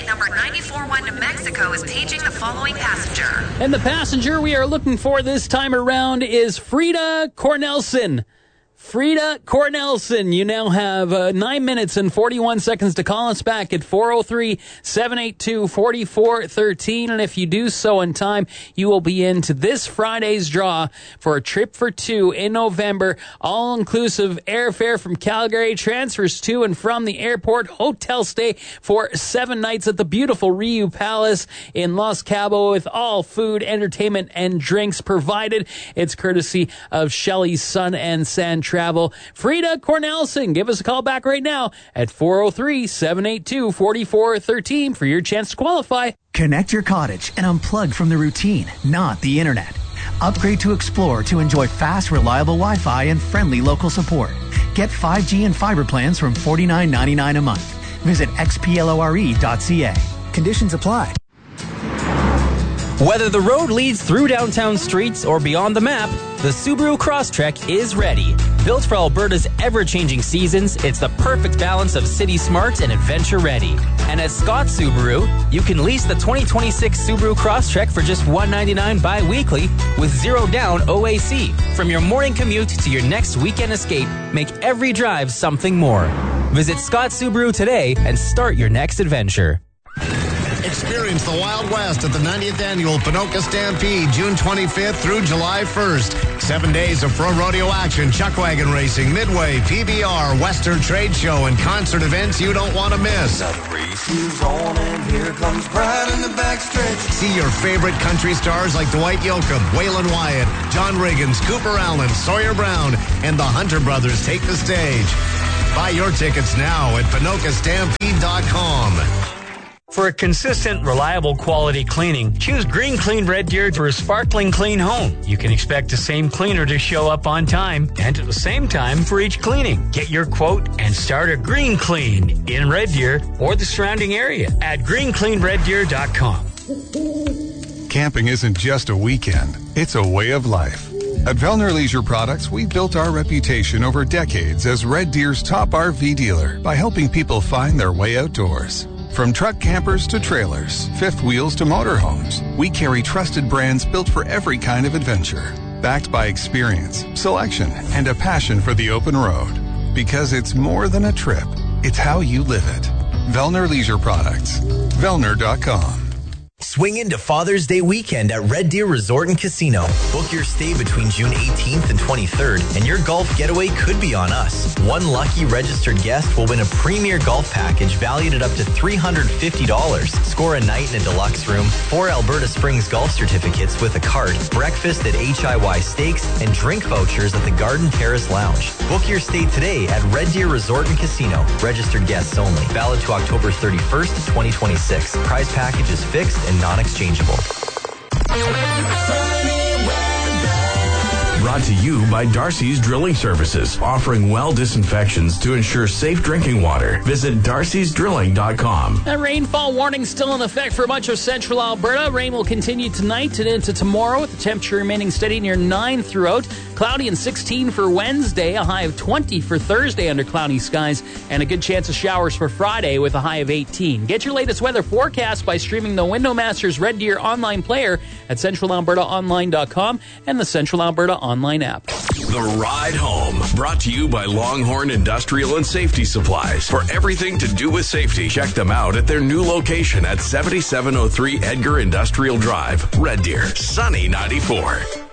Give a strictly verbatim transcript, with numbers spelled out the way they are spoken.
flight number nine four one to Mexico is paging the following passenger. And the passenger we are looking for this time around is Frida Cornelson. Frida Cornelson, you now have uh, nine minutes and forty-one seconds to call us back at four oh three, seven eight two, four four one three. And if you do so in time, you will be into this Friday's draw for a trip for two in November. All-inclusive airfare from Calgary, transfers to and from the airport, hotel stay for seven nights at the beautiful Riu Palace in Los Cabos with all food, entertainment, and drinks provided. It's courtesy of Shelley's Sun and Sand Travel. Frida Cornelson, give us a call back right now at four oh three, seven eight two, four four one three for your chance to qualify. Connect your cottage and unplug from the routine, not the internet. Upgrade to Explore to enjoy fast, reliable Wi-Fi and friendly local support. Get five G and fiber plans from forty-nine ninety-nine a month. Visit x p lore dot c a. Conditions apply. Whether the road leads through downtown streets or beyond the map, the Subaru Crosstrek is ready. Built for Alberta's ever-changing seasons, it's the perfect balance of city smart and adventure ready. And at Scott Subaru, you can lease the twenty twenty-six Subaru Crosstrek for just one hundred ninety-nine dollars bi-weekly with zero down O A C. From your morning commute to your next weekend escape, make every drive something more. Visit Scott Subaru today and start your next adventure. Experience the Wild West at the ninetieth Annual Ponoka Stampede, June twenty-fifth through July first. Seven days of pro rodeo action, chuck wagon racing, midway, P B R, Western Trade Show, and concert events you don't want to miss. Now the race is on and here comes Brad in the backstretch. See your favorite country stars like Dwight Yoakam, Waylon Wyatt, John Riggins, Cooper Allen, Sawyer Brown, and the Hunter Brothers take the stage. Buy your tickets now at Ponoka Stampede dot com. For a consistent, reliable quality cleaning, choose Green Clean Red Deer for a sparkling clean home. You can expect the same cleaner to show up on time and at the same time for each cleaning. Get your quote and start a Green Clean in Red Deer or the surrounding area at green clean red deer dot com. Camping isn't just a weekend, it's a way of life. At Vellner Leisure Products, we built our reputation over decades as Red Deer's top R V dealer by helping people find their way outdoors. From truck campers to trailers, fifth wheels to motorhomes, we carry trusted brands built for every kind of adventure. Backed by experience, selection, and a passion for the open road. Because it's more than a trip, it's how you live it. Vellner Leisure Products. Vellner dot com. Swing into Father's Day weekend at Red Deer Resort and Casino. Book your stay between June eighteenth and twenty-third, and your golf getaway could be on us. One lucky registered guest will win a premier golf package valued at up to three hundred fifty dollars. Score a night in a deluxe room, four Alberta Springs golf certificates with a card, breakfast at H I Y Steaks, and drink vouchers at the Garden Terrace Lounge. Book your stay today at Red Deer Resort and Casino. Registered guests only. Valid to October thirty-first, twenty twenty-six. Prize package is fixed and non-exchangeable. Brought to you by Darcy's Drilling Services, offering well disinfections to ensure safe drinking water. Visit darcys drilling dot com. A rainfall warning still in effect for much of central Alberta. Rain will continue tonight and into tomorrow, with the temperature remaining steady near nine throughout. Cloudy and sixteen for Wednesday, a high of twenty for Thursday under cloudy skies, and a good chance of showers for Friday with a high of eighteen. Get your latest weather forecast by streaming the Windowmasters Red Deer online player at central alberta online dot com and the Central Alberta online app. The Ride Home, brought to you by Longhorn Industrial and Safety Supplies. For everything to do with safety, check them out at their new location at seventy-seven oh three Edgar Industrial Drive, Red Deer, Sunny ninety-four.